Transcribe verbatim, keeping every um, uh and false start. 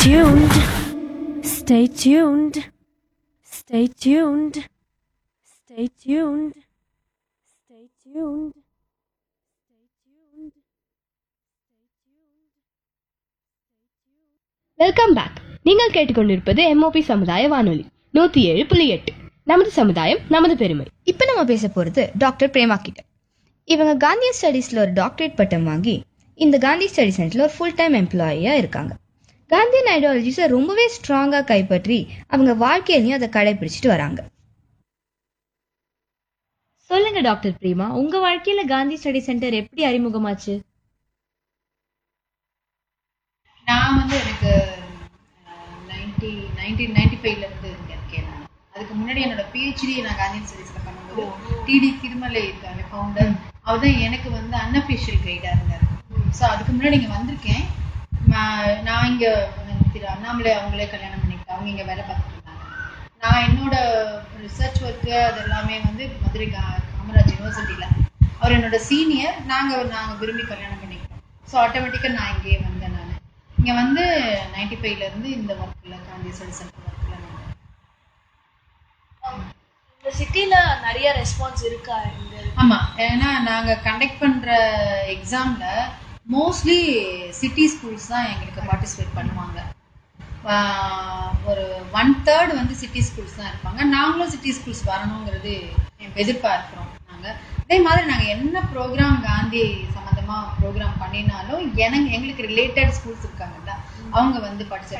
tuned. Stay tuned. Stay tuned. Stay tuned. Stay tuned. Stay tuned. Welcome back. நீங்கள் கேட்டுக்கொண்டிருப்பது MOP சமுதாய வானொலி நூத்தி ஏழு புள்ளி எட்டு. நமது சமுதாயம் நமது பெருமை. இப்போ நம்ம பேச போகிறது டாக்டர் பிரேமா கிட்ட. இவங்க காந்தி ஸ்டடீஸில் ஒரு டாக்டரேட் பட்டம் வாங்கி இந்த காந்தி ஸ்டடி சென்டரில் ஒரு ஃபுல் டைம் எம்ப்ளாயியாக இருக்காங்க. காந்தியன் ஐடியாலஜிஸை ரொம்பவே ஸ்ட்ராங்காக கைப்பற்றி அவங்க வாழ்க்கையிலையும் அதை கடைபிடிச்சிட்டு வராங்க. சொல்லுங்க டாக்டர் பிரேமா, உங்க வாழ்க்கையில காந்தி ஸ்டடி சென்டர் எப்படி அறிமுகமாச்சு? நான் வந்து எனக்கு நைன்டி நைன்டீன் நைன்டி ஃபைவ்ல இருந்து இருக்கேன். நான் அதுக்கு முன்னாடி என்னோட பிஹெச்டி நான் காந்தியன் ஸ்டடீஸ்ல பண்ணும்போது டிடி திருமலை இருக்காங்க ஃபவுண்டர், அவர் தான் எனக்கு வந்து அன்அஃபிஷியல் கைடா இருந்தார். ஸோ அதுக்கு முன்னாடி இங்கே வந்திருக்கேன். நான் இங்கே திரு அண்ணாமலை அவங்களே கல்யாணம் பண்ணிக்கிட்டு அவங்க இங்கே வேலை பார்த்துட்டு இருந்தாங்க. நான் என்னோட ரிசர்ச் ஒர்க்கு அது எல்லாமே வந்து மதுரை காமராஜ் யூனிவர்சிட்டியில் அவர் என்னோட சீனியர். நாங்கள் நாங்கள் விரும்பி கல்யாணம் பண்ணிக்கிட்டோம். ஸோ ஆட்டோமேட்டிக்காக நான் இங்கேயே வந்தேன். நான் இங்கே வந்து நைன்டி ஃபைவ்ல இருந்து இந்த ஒர்க்கில் காந்தி ஸ்டடி சென்டர் ஒர்க்கில் நான் இந்த சிட்டில நிறைய ரெஸ்பான்ஸ் இருக்கா? ஆமாம், ஏன்னா நாங்கள் கண்டக்ட் பண்ணுற எக்ஸாமில் மோஸ்ட்லி சிட்டி ஸ்கூல்ஸ் தான் எங்களுக்கு பார்ட்டிசிபேட் பண்ணுவாங்க. ஒரு ஒன் தேர்ட் வந்து சிட்டி ஸ்கூல்ஸ் தான் இருப்பாங்க. நாங்களும் சிட்டி ஸ்கூல்ஸ் வரணுங்கிறது எதிர்பார்க்குறோம். நாங்கள் அதே மாதிரி நாங்கள் என்ன ப்ரோக்ராம் காந்தி சம்மந்தமாக ப்ரோக்ராம் பண்ணினாலும் எனக்கு எங்களுக்கு ரிலேட்டட் ஸ்கூல்ஸ் இருக்காங்கல்ல, அவங்க வந்து பார்ட்டிசிபேட்